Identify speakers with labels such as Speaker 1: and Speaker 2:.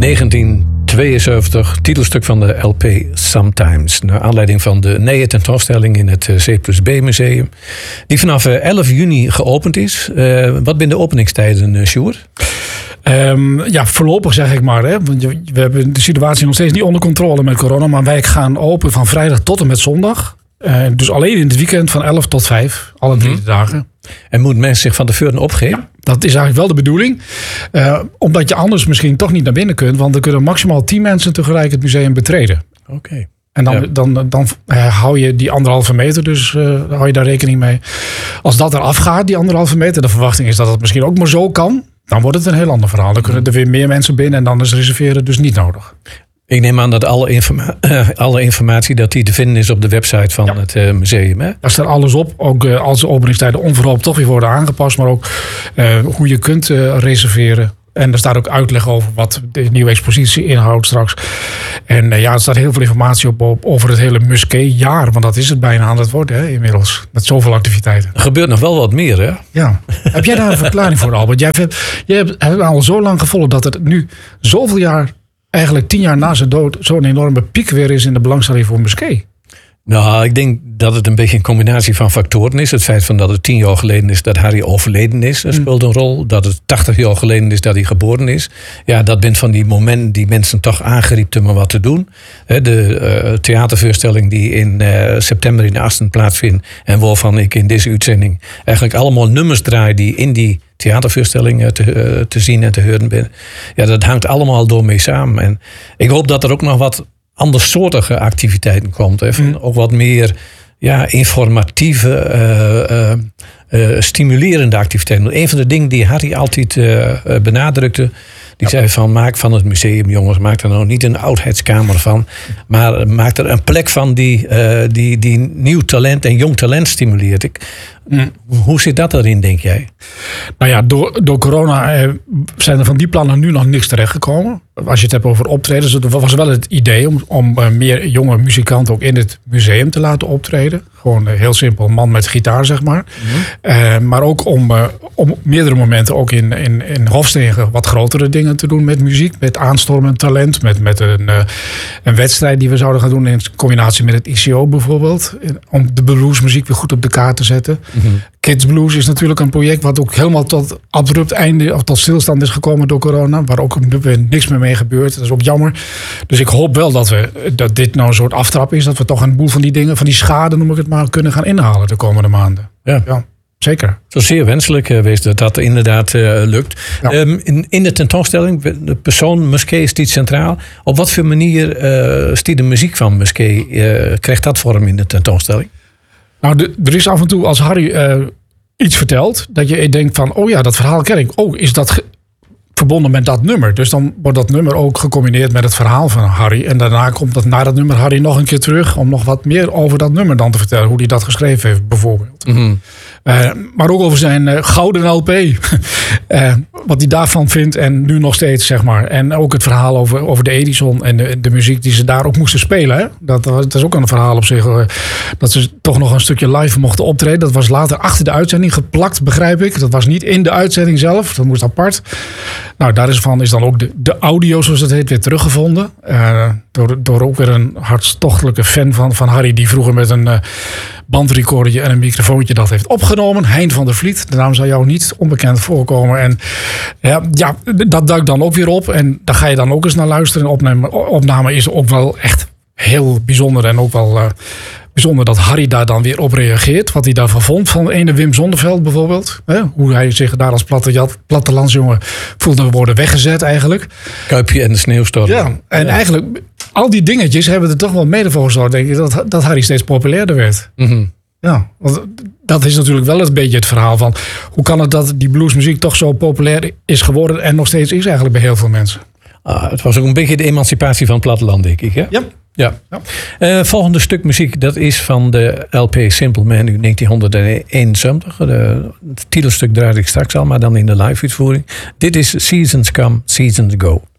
Speaker 1: 1972, titelstuk van de LP Sometimes. Naar aanleiding van de nieuwe tentoonstelling in het C+B Museum. Die vanaf 11 juni geopend is. Wat zijn de openingstijden, Sjoerd?
Speaker 2: Voorlopig zeg ik maar. Hè. Want we hebben de situatie nog steeds niet onder controle met corona. Maar wij gaan open van vrijdag tot en met zondag. Dus alleen in het weekend van 11 tot 5. Alle 3 dagen.
Speaker 1: En moet mensen zich van tevoren opgeven?
Speaker 2: Ja, dat is eigenlijk wel de bedoeling. Omdat je anders misschien toch niet naar binnen kunt. Want er kunnen maximaal 10 mensen tegelijk het museum betreden.
Speaker 1: Oké.
Speaker 2: En dan hou je die 1,5 meter, dus hou je daar rekening mee. Als dat eraf gaat, die 1,5 meter, de verwachting is dat het misschien ook maar zo kan. Dan wordt het een heel ander verhaal. Dan kunnen er weer meer mensen binnen en dan is reserveren dus niet nodig.
Speaker 1: Ik neem aan dat alle informatie dat die te vinden is op de website van het museum. Hè?
Speaker 2: Daar staat alles op. Ook als de openingstijden onverhoopt toch weer worden aangepast. Maar ook hoe je kunt reserveren. En er staat ook uitleg over wat de nieuwe expositie inhoudt straks. En er staat heel veel informatie op over het hele Musqué-jaar. Want dat is het bijna aan het worden hè, inmiddels. Met zoveel activiteiten.
Speaker 1: Er gebeurt nog wel wat meer, hè?
Speaker 2: Ja. Heb jij daar een verklaring voor, Albert? Jij hebt al zo lang gevolgd dat het nu zoveel jaar, eigenlijk 10 jaar na zijn dood, zo'n enorme piek weer is in de belangstelling voor Musqué.
Speaker 1: Nou, ik denk dat het een beetje een combinatie van factoren is. Het feit van dat het 10 jaar geleden is dat Harry overleden is, dat speelt een rol. Dat het 80 jaar geleden is dat hij geboren is. Ja, dat bent van die momenten die mensen toch aangeriepten om wat te doen. De theatervoorstelling die in september in Asten plaatsvindt en waarvan ik in deze uitzending eigenlijk allemaal nummers draai die in die theatervoorstelling te zien en te horen ben. Ja, dat hangt allemaal door mee samen. En ik hoop dat er ook nog wat andersoortige activiteiten komt. Ook wat meer informatieve, stimulerende activiteiten. Een van de dingen die Harry altijd benadrukte, die zei van maak van het museum, jongens, maak er nou niet een oudheidskamer van, maar maak er een plek van die nieuw talent en jong talent stimuleert. Hoe zit dat erin, denk jij?
Speaker 2: Nou ja, door corona zijn er van die plannen nu nog niks terechtgekomen. Als je het hebt over optredens, het was wel het idee om meer jonge muzikanten ook in het museum te laten optreden. Gewoon heel simpel, een man met gitaar, zeg maar. Maar ook om meerdere momenten ook in Hofstede wat grotere dingen te doen met muziek. Met aanstormend talent, met een wedstrijd die we zouden gaan doen in combinatie met het ICO bijvoorbeeld. Om de bluesmuziek weer goed op de kaart te zetten. Kids Blues is natuurlijk een project wat ook helemaal tot abrupt einde of tot stilstand is gekomen door corona. Waar ook niks meer mee gebeurt. Dat is ook jammer. Dus ik hoop wel dat dit nou een soort aftrap is. Dat we toch een boel van die dingen, van die schade noem ik het maar, kunnen gaan inhalen de komende maanden. Ja. Zeker.
Speaker 1: Het is zeer wenselijk geweest dat inderdaad lukt. Ja. In de tentoonstelling, de persoon Musqué staat centraal. Op wat voor manier staat de muziek van Musqué? Krijgt dat vorm in de tentoonstelling?
Speaker 2: Nou, er is af en toe als Harry iets vertelt, dat je denkt van, oh ja, dat verhaal ken ik. Oh, is dat verbonden met dat nummer? Dus dan wordt dat nummer ook gecombineerd met het verhaal van Harry. En daarna komt dat na dat nummer Harry nog een keer terug om nog wat meer over dat nummer dan te vertellen. Hoe hij dat geschreven heeft, bijvoorbeeld. Maar ook over zijn gouden LP. Wat hij daarvan vindt en nu nog steeds, zeg maar. En ook het verhaal over de Edison en de muziek die ze daar ook moesten spelen. Hè? Dat is ook een verhaal op zich. Dat ze toch nog een stukje live mochten optreden. Dat was later achter de uitzending geplakt, begrijp ik. Dat was niet in de uitzending zelf. Dat moest apart. Nou, daarvan is dan ook de audio, zoals het heet, weer teruggevonden. Door ook weer een hartstochtelijke fan van Harry, die vroeger met een bandrecordertje en een microfoontje dat heeft opgenomen. Hein van der Vliet, de naam zou jou niet onbekend voorkomen. En ja, dat duikt dan ook weer op. En daar ga je dan ook eens naar luisteren. De opname is ook wel echt heel bijzonder. En ook wel bijzonder dat Harry daar dan weer op reageert. Wat hij daarvan vond van ene Wim Zonneveld bijvoorbeeld. Hoe hij zich daar als plattelandsjongen voelde worden weggezet eigenlijk.
Speaker 1: Kuipje en de sneeuwstorm.
Speaker 2: Ja, en eigenlijk al die dingetjes hebben er toch wel mede voor gezorgd, denk ik, dat Harry steeds populairder werd. Ja, want dat is natuurlijk wel een beetje het verhaal van hoe kan het dat die bluesmuziek toch zo populair is geworden en nog steeds is eigenlijk bij heel veel mensen.
Speaker 1: Het was ook een beetje de emancipatie van het platteland, denk ik. Hè? Ja. Volgende stuk muziek, dat is van de LP Simple Man uit 1971. Het titelstuk draai ik straks al, maar dan in de live uitvoering. Dit is Seasons Come, Seasons Go.